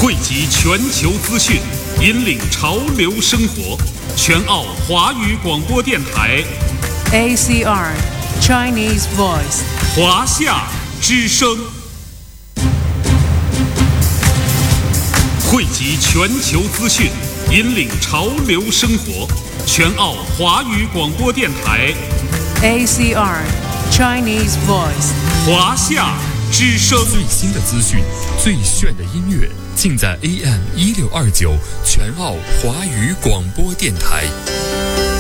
汇集全球资讯，引领潮流生活。全澳华语广播电台 ACR Chinese Voice 华夏之声，汇集全球资讯，引领潮流生活。全澳华语广播电台 ACR Chinese Voice 华夏之声， 最新的资讯，最炫的音乐，尽在AM 1629全澳华语广播电台。